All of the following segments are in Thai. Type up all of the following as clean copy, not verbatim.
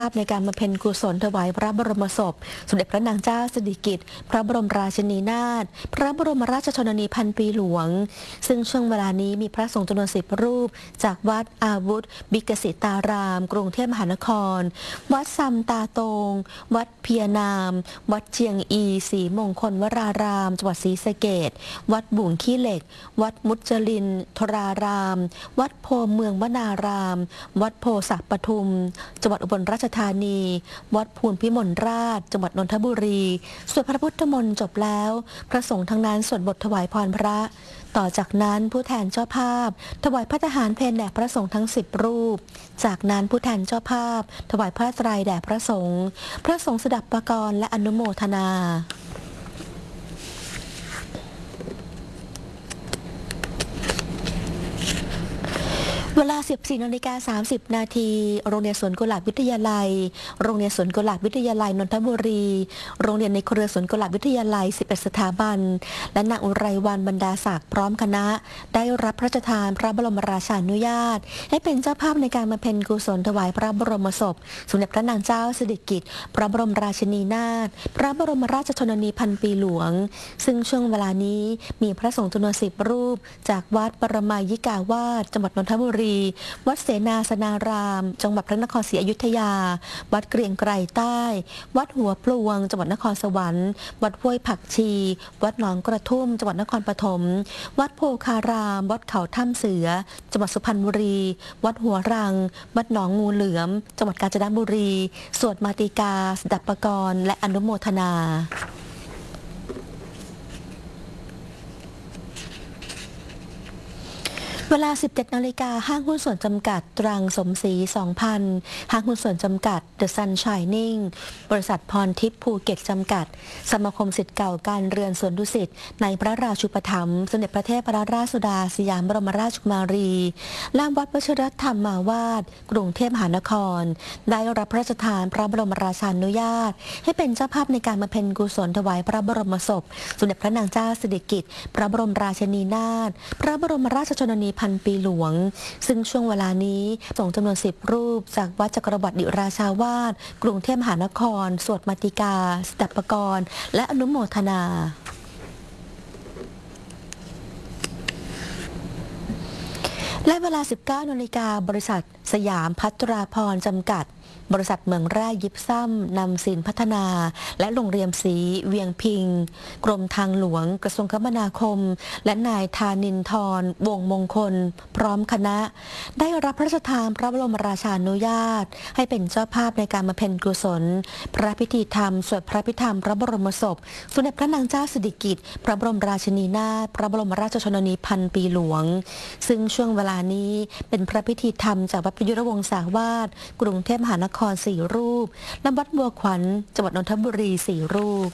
ในการบำเพ็ญกุศลถวายพระบรมศพสมเด็จพระนางเจ้าสิริกิติ์พระบรมราชินีนาถพระบรมราชชนนีพันปีหลวงซึ่งช่วงเวลานี้มีพระสงฆ์จำนวน10 รูปจากวัดอาวุธบิกสิตารามกรุงเทพมหานครวัดซัมตาโตงวัดเพียนามวัดเชียงอีศรีมงคลวรารามจังหวัดศรีสะเกษวัดบุ่งขี้เหล็กวัดมุจลินทรารามวัดโพเมืองวนารามวัดโพศักปทุมจังหวัดอุบลราชธานีวัดภูลพิมลราชจังหวัดนนทบุรีสวดพระพุทธมนต์จบแล้วพระสงฆ์ทั้งนั้นสวดบทถวายพรพระต่อจากนั้นผู้แทนเจ้าภาพถวายพระทหารเพลแด่พระสงฆ์ทั้ง10 รูปจากนั้นผู้แทนเจ้าภาพถวายผ้าไตรแด่พระสงฆ์สดับปกรณ์และอนุโมทนาเวลา 14:30 น.โรงเรียนสวนกุหลาบวิทยาลัยโรงเรียนสวนกุหลาบวิทยาลัยนนทบุรีโรงเรียนในเครือสวนกุหลาบวิทยาลัย11 สถาบันและนางอุไรวรรณบรรดาศักดิ์พร้อมคณะได้รับพระราชทานพระบรมราชานุญาตให้เป็นเจ้าภาพในการบำเพ็ญกุศลถวายพระบรมศพสมเด็จพระนางเจ้าสิริกิติ์พระบรมราชินีนาถพระบรมราชชนนีพันปีหลวงซึ่งช่วงเวลานี้มีพระสงฆ์จำนวน10 รูปจากวัดปรมัยยิกาวาสจังหวัดนนทบุรีวัดเสนาสนารามจังหวัดพระนครศรีอยุธยาวัดเกรียงไกรใต้วัดหัวพลวงจังหวัดนครสวรรค์วัดห้วยผักชีวัดหนองกระทุ่มจังหวัดนครปฐมวัดโพคารามวัดเขาถ้ำเสือจังหวัดสุพรรณบุรีวัดหัวรังวัดหนองงูเหลือมจังหวัดกาญจนบุรีสวดมาติกาสดับปกรณ์และอนุโมทนาเวลา 17 นาฬิกาห้างหุ้นส่วนจำกัดตรังสมศรี 2,000 ห้างหุ้นส่วนจำกัด The Sun Shining บริษัทพรทิพย์ภูเก็ตจำกัดสมาคมศิษย์เก่าการเรือนสวนดุสิตในพระราชูปถัมภ์สมเด็จพระเทพรัตนราชสุดาสยามบรมราชกุมารีและวัดวชิรธรรมาวาสกรุงเทพมหานครได้รับพระราชทานพระบรมราชานุญาตให้เป็นเจ้าภาพในการบำเพ็ญกุศลถวายพระบรมศพสมเด็จพระนางเจ้าสิริกิติ์พระบรมราชินีนาถพระบรมราชชนนีพันปีหลวงซึ่งช่วงเวลานี้สงฆ์จำนวน10 รูปจากวัดจักรวรรดิราชาวาสกรุงเทพมหานครสวดมาติกาสดับปกรณ์และอนุโมทนาและเวลา 19 นาฬิกาบริษัทสยามพัตราพรจำกัดบริษัทเมืองแร่ยิปซัมนำสินพัฒนาและโรงเรียนสีเวียงพิงกรมทางหลวงกระทรวงคมนาคมและนายธานินทรวงศ์มงคลพร้อมคณะได้รับพระราชทานพระบรมราชานุญาตให้เป็นเจ้าภาพในการบำเพ็ญกุศลพระพิธีธรรมสวดพระพิธรรมพระบรมศพสมเด็จพระนางเจ้าสิริกิติ์พระบรมราชินีนาถพระบรมราชชนนีพันปีหลวงซึ่งช่วงเวลานี้เป็นพระพิธีธรรมจากวัดประยุรวงศาวาสกรุงเทพมหานคร4 รูปและวัดบัวขวัญจังหวัดนนทบุรี4 รูป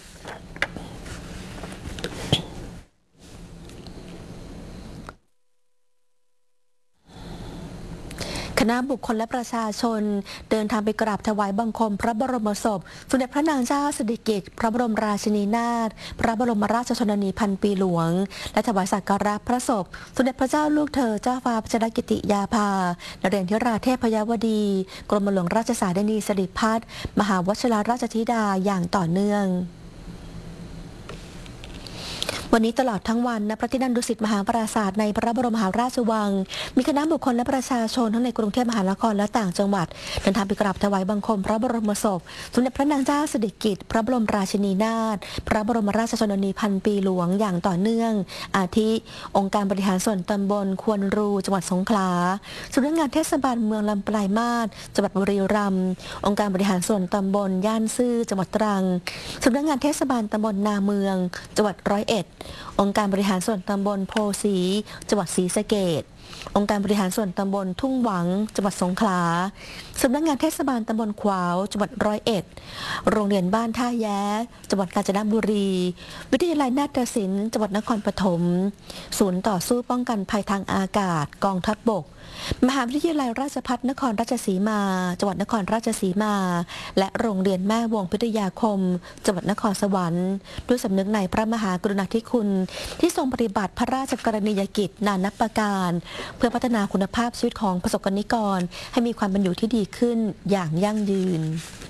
คณะบุคคลและประชาชนเดินทางไปกราบถวายบังคมพระบรมศพสมเด็จพระนางเจ้าสิริกิติ์พระบรมราชินีนาถพระบรมราชชนนีพันปีหลวงและถวายสักการะพระศพสมเด็จพระเจ้าลูกเธอเจ้าฟ้าพัชรกิติยาภานเรศธิราเทพยาวดีกรมหลวงราชสารินีสิริพัฒน์มหาวชิรราชธิดาอย่างต่อเนื่องวันนี้ตลอดทั้งวันณพระที่นั่งดุสิตมหาปราสาทในพระบรมมหาราชวังมีคณะบุคคลและประชาชนทั้งในกรุงเทพมหานครและต่างจังหวัดเดินทางไปกราบถวายบังคมพระบรมศพสมเด็จพระนางเจ้าสิริกิติ์พระบรมราชินีนาถพระบรมราชชนนีพันปีหลวงอย่างต่อเนื่องอาทิองค์การบริหารส่วนตำบลควนรูจังหวัดสงขลาสำนักงานเทศบาลเมืองลำปลายมาศจังหวัดบุรีรัมย์องค์การบริหารส่วนตำบลย่านซื่อจังหวัดตรังสำนักงานเทศบาลตำบลนาเมืองจังหวัด101องค์การบริหารส่วนตำบลโพสีจังหวัดศรีสะเกษองค์การบริหารส่วนตำบลทุ่งหวังจังหวัดสงขลาสำนักงานเทศบาลตำบลขวาวจังหวัด101โรงเรียนบ้านท่าแย้จังหวัดกาญจนบุรีวิทยาลัยนาฏศิลป์จังหวัดนครปฐมศูนย์ต่อสู้ป้องกันภัยทางอากาศกองทัพบกมหาวิทยาลัยราชภัฏนครราชสีมาจังหวัดนครราชสีมาและโรงเรียนแม่วงพิทยาคมจังหวัดนครสวรรค์ด้วยสำนึกในพระมหากรุณาธิคุณที่ทรงปฏิบัติพระราชกรณียกิจนานับประการเพื่อพัฒนาคุณภาพชีวิตของประสบกรณิกรให้มีความเป็นอยู่ที่ดีขึ้นอย่างยั่งยืน